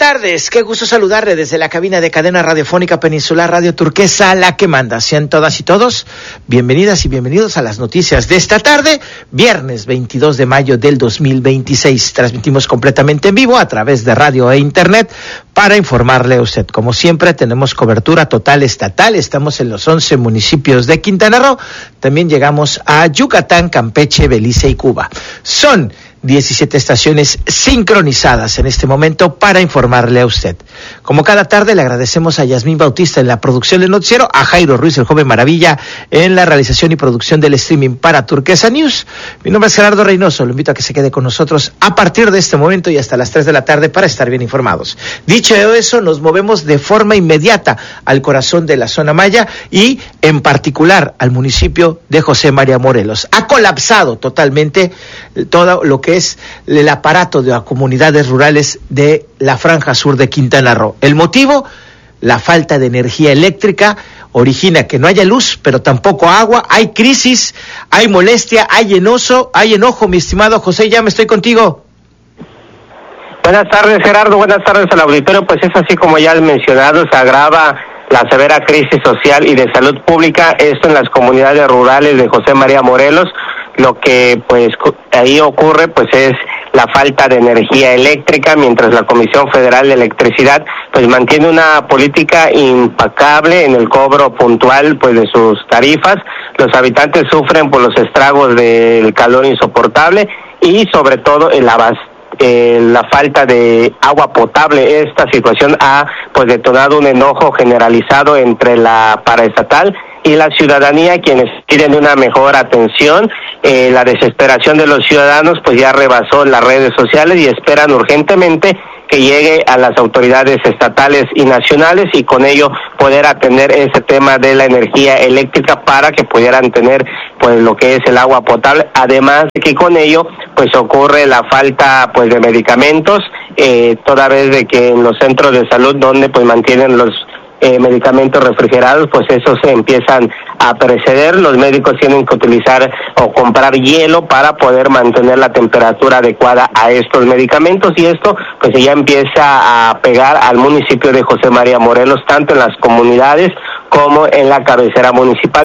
tardes, qué gusto saludarle desde la cabina de cadena radiofónica Peninsular Radio Turquesa, la que manda. Sean todas y todos bienvenidas y bienvenidos a las noticias de esta tarde, viernes 22 de mayo del 2026. Transmitimos completamente en vivo a través de radio e internet para informarle a usted. Como siempre, tenemos cobertura total estatal, estamos en los 11 municipios de Quintana Roo, también llegamos a Yucatán, Campeche, Belice y Cuba. Son 17 estaciones sincronizadas en este momento para informarle a usted. Como cada tarde, le agradecemos a Yasmín Bautista en la producción del noticiero, a Jairo Ruiz, el joven maravilla, en la realización y producción del streaming para Turquesa News. Mi nombre es Gerardo Reynoso, lo invito a que se quede con nosotros a partir de este momento y hasta las 3 de la tarde para estar bien informados. Dicho eso, nos movemos de forma inmediata al corazón de la zona maya y en particular al municipio de José María Morelos. Ha colapsado totalmente todo lo que es el aparato de las comunidades rurales de la franja sur de Quintana Roo. El motivo, la falta de energía eléctrica origina que no haya luz, pero tampoco agua, hay crisis, hay molestia, hay enojo, mi estimado José, ya me estoy contigo. Buenas tardes, Gerardo, buenas tardes al auditorio. Pues es así como ya has mencionado, se agrava la severa crisis social y de salud pública, esto en las comunidades rurales de José María Morelos. Lo que pues ahí ocurre pues es la falta de energía eléctrica, mientras la Comisión Federal de Electricidad pues mantiene una política impecable en el cobro puntual pues de sus tarifas. Los habitantes sufren por los estragos del calor insoportable y sobre todo la falta de agua potable. Esta situación ha pues detonado un enojo generalizado entre la paraestatal y la ciudadanía, quienes piden una mejor atención. La desesperación de los ciudadanos pues ya rebasó las redes sociales y esperan urgentemente que llegue a las autoridades estatales y nacionales y con ello poder atender ese tema de la energía eléctrica para que pudieran tener pues lo que es el agua potable, además de que con ello pues ocurre la falta pues de medicamentos, toda vez de que en los centros de salud donde pues mantienen los medicamentos refrigerados, pues esos se empiezan a perecer. Los médicos tienen que utilizar o comprar hielo para poder mantener la temperatura adecuada a estos medicamentos, y esto pues ya empieza a pegar al municipio de José María Morelos, tanto en las comunidades como en la cabecera municipal.